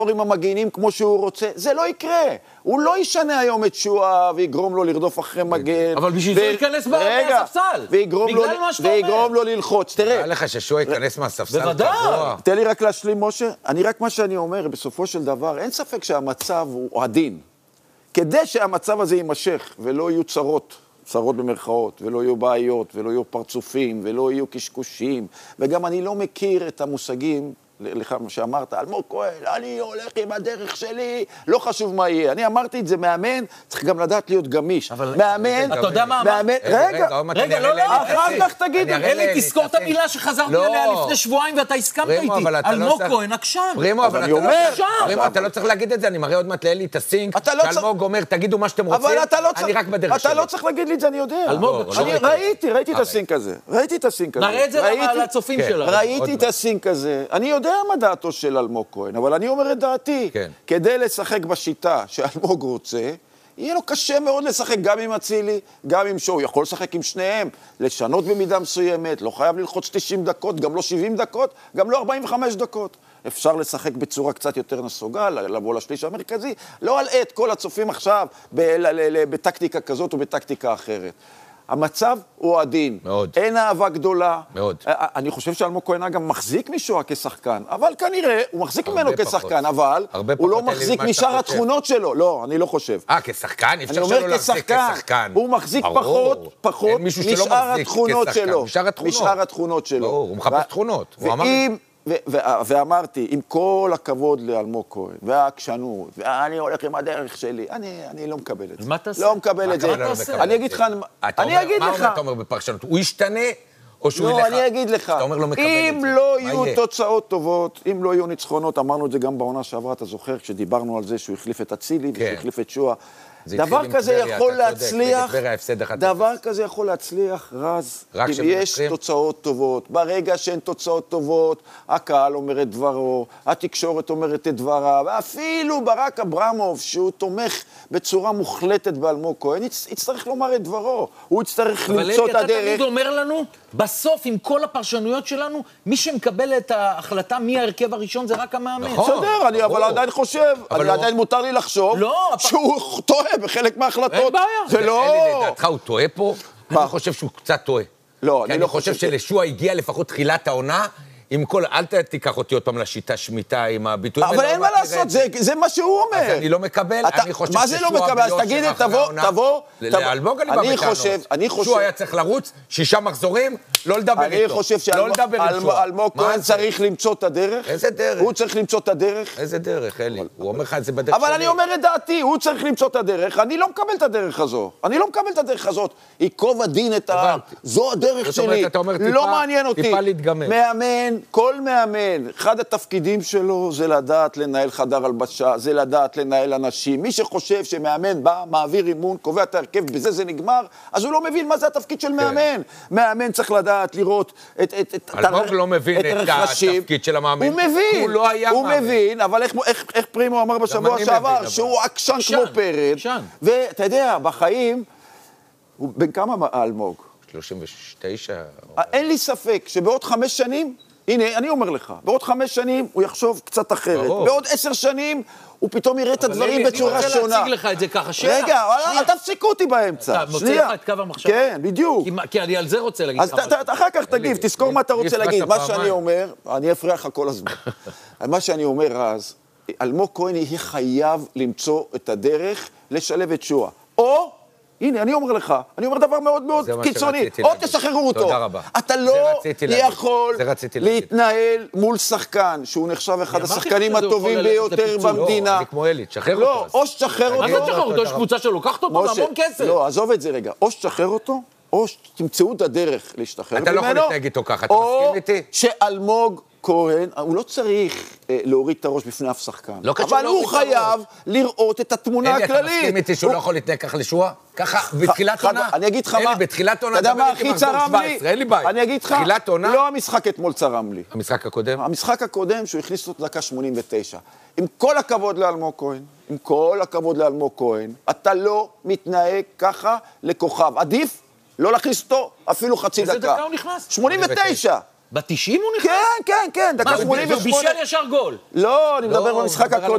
עם המגינים כמו שהוא רוצה, זה לא יקרה. הוא לא ישנה היום את שועה ויגרום לו לרדוף אחרי מגן. אבל בשביל זה ייכנס מהספסל. ויגרום לו ללחוץ. תראה. נראה לך ששועה ייכנס מהספסל. בוודאי. תן לי רק להשלים, משה. רק מה שאני אומר, בסופו של דבר, אין ספק שהמצב הוא עדין. כדי שהמצב הזה יימשך ולא יהיו צרות במרכאות, ולא יהיו בעיות, ולא יהיו פרצופים, ולא יהיו קשקושים, וגם אני לא מכיר את המושגים, לך מה שאמרת, אלמוג כהן, אני הולך עם הדרך שלי, לא חשוב מה יהיה. אני אמרתי את זה, מאמן, צריך גם לדעת להיות גמיש. מאמן, אתה יודע מה? רגע, לא, אחר כך תגיד. אלי, תזכור את המילה שחזרתי עליה לפני שבועיים ואתה הסכמת איתי. אלמוג כהן, עקשן. פרימו, אבל אתה לא צריך להגיד את זה, אני מראה עוד מעט לאלי את הסינק, שאלמוג אומר, תגידו מה שאתם רוצים, אני רק בדרך שלי. אתה לא צריך להגיד לי את זה, אני יודע. ראיתי את הסינק הזה. נראה את זה לצופים שלנו. ראיתי את הסינק הזה. אני יודע מה דעתו של אלמוג כהן, אבל אני אומר את דעתי. כדי לשחק בשיטה שאלמוג רוצה, יהיה לו קשה מאוד לשחק גם עם אצילי, גם עם שואו. הוא יכול לשחק עם שניהם, לשנות במידה מסוימת, לא חייב ללחוץ 90 דקות, גם לא 70 דקות, גם לא 45 דקות. אפשר לשחק בצורה קצת יותר נסוגה, לבוא לשליש המרכזי, לא אלאה את כל הצופים עכשיו בטקטיקה כזאת או בטקטיקה אחרת. המצב הוא עדין. מאוד. אין אהבה גדולה. מאוד. אני חושב שאלמוג כהן גם מחזיק משועה כשחקן, אבל כנראה הוא מחזיק ממנו כשחקן, אבל הוא לא מחזיק משאר התכונות שלו. לא, אני לא חושב. כשחקן? אפשר שלא להחזיק כשחקן. הוא מחזיק פחות משאר התכונות שלו. הוא מחפש תכונות. ואמרתי, עם כל הכבוד לאלמוג כהן, והעקשנות, ואני הולך עם הדרך שלי, אני לא מקבל את זה. מה תעשה? לא מקבל את זה. אני אגיד לך, מה אתה אומר בפרשנות? הוא ישתנה, או שהוא ילך? לא, אני אגיד לך, אם לא יהיו תוצאות טובות, אם לא יהיו ניצחונות, אמרנו את זה גם בעונה שעברה, אתה זוכר, כשדיברנו על זה שהוא החליף את אצילי, ושהוא החליף את שועה, דבר כזה יכול להצליח, רז, אם יש תוצאות טובות. ברגע שאין תוצאות טובות, הקהל אומר את דברו, התקשורת אומרת את דברה, ואפילו ברק אברמוב, שהוא תומך בצורה מוחלטת באלמוג כהן, יצטרך לומר את דברו. הוא יצטרך למצוא את הדרך. אבל אתה תמיד אומר לנו, בסוף, עם כל הפרשנויות שלנו, מי שמקבל את ההחלטה מי ההרכב הראשון זה רק המאמן. בסדר, אבל עדיין חושב, עדיין מותר לי לחשוב שהוא טועה בחלק מההחלטות. אין בעיה. זה לא... לדעתך הוא טועה פה? אני חושב שהוא קצת טועה. לא, אני חושב שלשוע הגיע לפחות תחילת העונה, עם כל, אל תיקח אותי עוד פעם לשיטה שמיטה עם הביטויים. אבל אין מה לעשות, זה מה שהוא אומר. אז אני לא מקבל, אני חושב מה זה לא מקבל? אז תגיד, תבוא. לאלמוג אני בא בטענות. שוע היה צריך לרוץ, 6 מחזורים, לא לדבר איתו. אני חושב שאלמוג כהן צריך למצוא את הדרך. איזה דרך? הוא צריך למצוא את הדרך. איזה דרך, אלי? הוא אומר לך את זה בדרך שלי. אבל אני אומר את דעתי, הוא צריך למצוא את הדרך. אני לא מקבל את הדרך הזו. אני לא מקבל את הדרך הזאת. ייקוב הדין את העם. זו הדרך שלי. לא מעניין אותי. מאמן, כל מאמן, אחד התפקידים שלו זה לדעת לנהל חדר הלבשה, זה לדעת לנהל אנשים. מי שחושב שמאמן בא, מעביר אימון, קובע את ההרכב, בזה זה נגמר, אז הוא לא מבין מה זה התפקיד של מאמן. מאמן צריך לדעת לראות את אלמוג לא מבין את התפקיד של המאמן. הוא מבין, הוא לא היה הוא מבין, אבל איך פרימו אמר בשבוע שעבר, שהוא עקשן כמו פרד. ואתה יודע, בחיים, הוא בן כמה אלמוג? 39. אין לי ספק שבעוד 5 שנים, הנה, אני אומר לך, בעוד 5 שנים הוא יחשוב קצת אחרת. בעוד 10 שנים הוא פתאום יראה את הדברים בצורה שונה. אני רוצה להציג לך את זה ככה. רגע, אל תפסיקו אותי באמצע. אתה מוצא לך את קו המחשבה? כן, בדיוק. כי אני על זה רוצה להגיד לך. אז אחר כך תגיב, תזכור מה אתה רוצה להגיד. מה שאני אומר, אני אפריע לך כל הזמן. מה שאני אומר אז, אלמוג כהן יהיה חייב למצוא את הדרך לשלב את שועה. או... הנה, אני אומר לך, אני אומר דבר מאוד מאוד קיצוני, או תשחררו אותו. תודה רבה. אתה לא יכול להתנהל מול שחקן, שהוא נחשב אחד השחקנים הטובים ביותר במדינה. לא, אני כמו אלי, תשחרר אותו. לא, או שתשחרר אותו. מה זה תשחרר אותו? יש קבוצה שלו, קחת אותו בהמון כסף. לא, עזוב את זה רגע. או שתשחרר אותו, או שתמצאו את הדרך להשתחרר ממנו. אתה לא יכול להתנהג איתו ככה, אתה מסכים איתי? או שאלמוג כהן, הוא לא צריך להוריד את הראש בפני אף שחקן. אבל הוא חייב לראות את התמונה הכללית. אלי, אתה מסכים איתי שהוא לא יכול להתנהג ככה לשוע? ככה, בתחילת עונה? אני אגיד לך מה. אלי, בתחילת עונה, אתה יודע מה הכי צרם לי? אין לי בעיה. אני אגיד לך, לא המשחק אתמול צרם לי. המשחק הקודם? המשחק הקודם שהוא הכניס אותו דקה 89. עם כל הכבוד לאלמוג כהן, עם כל הכבוד לאלמוג כהן, אתה לא מתנהג ככה לכוכב. עדיף לא להכניס אותו אפילו חצי דקה. איזה דקה הוא נכנס? 89. ב-90 הוא נכנס? כן, דקה 88. ובישל ישר גול. לא, אני מדבר במשחק הקודם.